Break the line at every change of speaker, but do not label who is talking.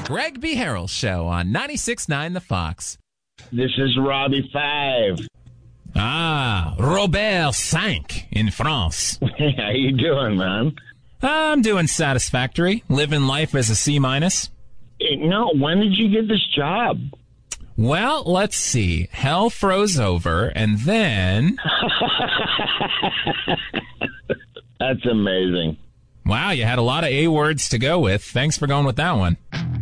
Greg B. Harrell Show on 96.9 The Fox.
This is Robbie 5.
Ah, Robert 5 in France.
How you doing, man?
I'm doing satisfactory. Living life as a C-.
No, when did you get this job?
Well, let's see. Hell froze over, and then...
That's amazing.
Wow, you had a lot of A words to go with. Thanks for going with that one.